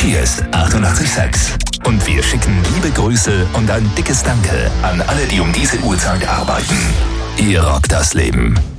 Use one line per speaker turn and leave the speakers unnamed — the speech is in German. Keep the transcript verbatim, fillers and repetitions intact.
Cheers achtundachtzig Komma sechs. Und wir schicken liebe Grüße und ein dickes Danke an alle, die um diese Uhrzeit arbeiten. Ihr rockt das Leben.